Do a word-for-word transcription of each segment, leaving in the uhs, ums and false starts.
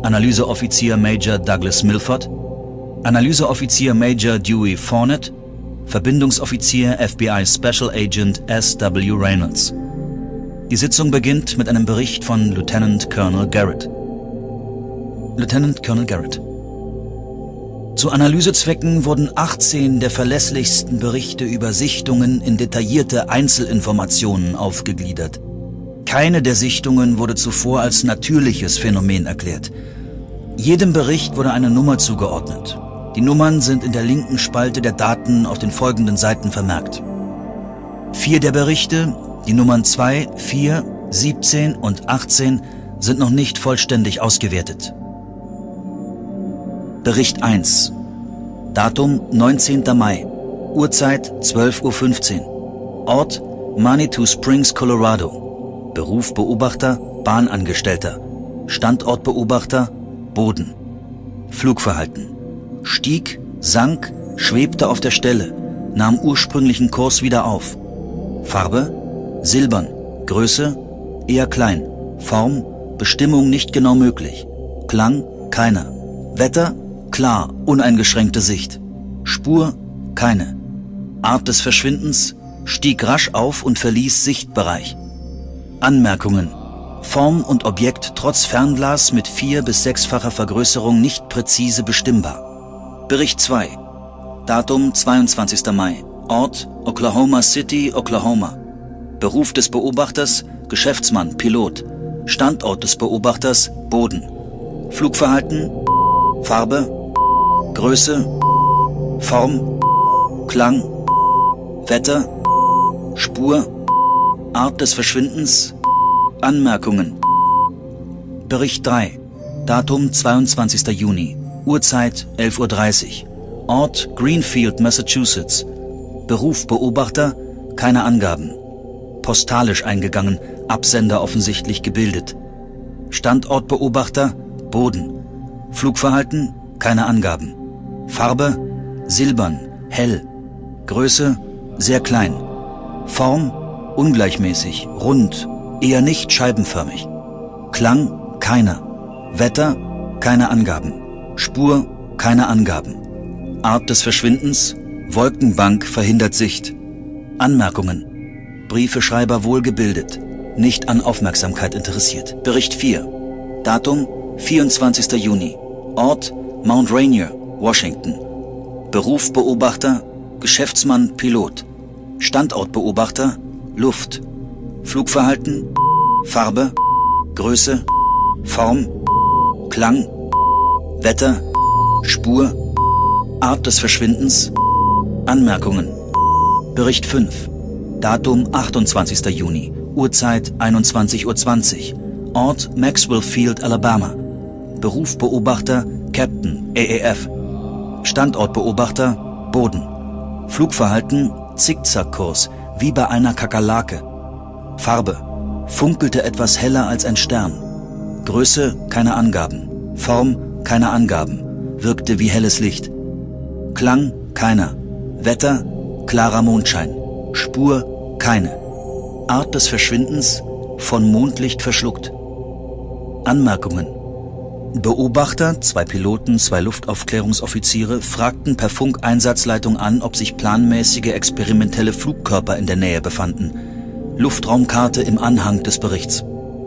Analyseoffizier Major Douglas Milford, Analyseoffizier Major Dewey Fournette, Verbindungsoffizier F B I Special Agent S W Reynolds. Die Sitzung beginnt mit einem Bericht von Lieutenant Colonel Garrett. Lieutenant Colonel Garrett: Zu Analysezwecken wurden achtzehn der verlässlichsten Berichte über Sichtungen in detaillierte Einzelinformationen aufgegliedert. Keine der Sichtungen wurde zuvor als natürliches Phänomen erklärt. Jedem Bericht wurde eine Nummer zugeordnet. Die Nummern sind in der linken Spalte der Daten auf den folgenden Seiten vermerkt. Vier der Berichte, die Nummern zwei, vier, siebzehn und achtzehn, sind noch nicht vollständig ausgewertet. Bericht eins. Datum neunzehnter Mai. Uhrzeit zwölf Uhr fünfzehn. Ort Manitou Springs, Colorado. Beruf Beobachter, Bahnangestellter. Standort Beobachter, Boden. Flugverhalten: Stieg, sank, schwebte auf der Stelle, nahm ursprünglichen Kurs wieder auf. Farbe: silbern. Größe: eher klein. Form: Bestimmung nicht genau möglich. Klang: keiner. Wetter: klar, uneingeschränkte Sicht. Spur: keine. Art des Verschwindens: stieg rasch auf und verließ Sichtbereich. Anmerkungen: Form und Objekt trotz Fernglas mit vier- bis sechsfacher Vergrößerung nicht präzise bestimmbar. Bericht zwei. Datum zweiundzwanzigster Mai. Ort Oklahoma City, Oklahoma. Beruf des Beobachters: Geschäftsmann, Pilot. Standort des Beobachters: Boden. Flugverhalten: Farbe, Größe, Form, Klang, Wetter, Spur, Art des Verschwindens, Anmerkungen. Bericht drei. Datum zweiundzwanzigster Juni. Uhrzeit elf Uhr dreißig. Ort Greenfield, Massachusetts. Beruf Beobachter, keine Angaben. Postalisch eingegangen, Absender offensichtlich gebildet. Standort Beobachter, Boden. Flugverhalten, keine Angaben. Farbe: silbern, hell. Größe: sehr klein. Form: ungleichmäßig, rund, eher nicht scheibenförmig. Klang: keiner. Wetter: keine Angaben. Spur: keine Angaben. Art des Verschwindens: Wolkenbank verhindert Sicht. Anmerkungen: Briefeschreiber wohlgebildet, nicht an Aufmerksamkeit interessiert. Bericht vier. Datum vierundzwanzigster Juni. Ort Mount Rainier, Washington. Beruf Beobachter, Geschäftsmann, Pilot. Standort Beobachter, Luft. Flugverhalten: Farbe, Größe, Form, Klang, Wetter, Spur, Art des Verschwindens, Anmerkungen. Bericht fünf. Datum achtundzwanzigster Juni. Uhrzeit einundzwanzig Uhr zwanzig. Ort Maxwell Field, Alabama. Beruf Beobachter, Captain, A A F. Standort Beobachter, Boden. Flugverhalten: Zickzackkurs, wie bei einer Kakerlake. Farbe: funkelte etwas heller als ein Stern. Größe: keine Angaben. Form: keine Angaben, wirkte wie helles Licht. Klang: keiner. Wetter: klarer Mondschein. Spur: keine. Art des Verschwindens: von Mondlicht verschluckt. Anmerkungen: Beobachter, zwei Piloten, zwei Luftaufklärungsoffiziere fragten per Funkeinsatzleitung an, ob sich planmäßige experimentelle Flugkörper in der Nähe befanden. Luftraumkarte im Anhang des Berichts.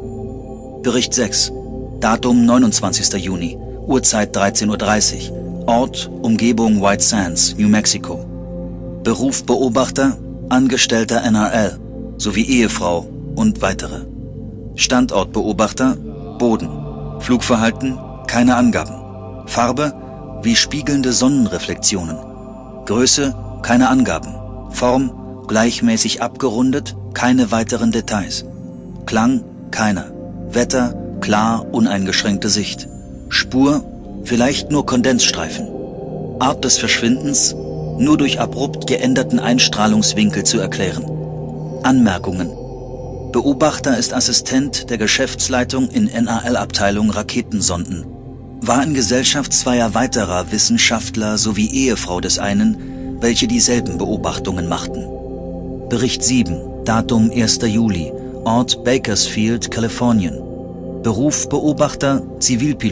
Bericht sechs. Datum neunundzwanzigster Juni. Uhrzeit dreizehn Uhr dreißig. Ort Umgebung White Sands, New Mexico. Beruf Beobachter, Angestellter N R L sowie Ehefrau und weitere. Standort Beobachter, Boden. Flugverhalten: keine Angaben. Farbe: wie spiegelnde Sonnenreflexionen. Größe: keine Angaben. Form: gleichmäßig abgerundet, keine weiteren Details. Klang: keiner. Wetter: klar, uneingeschränkte Sicht. Spur: vielleicht nur Kondensstreifen. Art des Verschwindens: nur durch abrupt geänderten Einstrahlungswinkel zu erklären. Anmerkungen: Beobachter ist Assistent der Geschäftsleitung in N A L-Abteilung Raketensonden. War in Gesellschaft zweier weiterer Wissenschaftler sowie Ehefrau des einen, welche dieselben Beobachtungen machten. Bericht sieben. Datum erster Juli. Ort Bakersfield, Kalifornien. Beruf Beobachter, Zivilpilot.